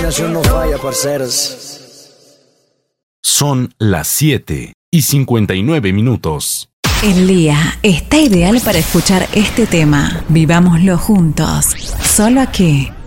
No falla, parceros. Son las 7:59. El día está ideal para escuchar este tema. Vivámoslo juntos. Solo aquí,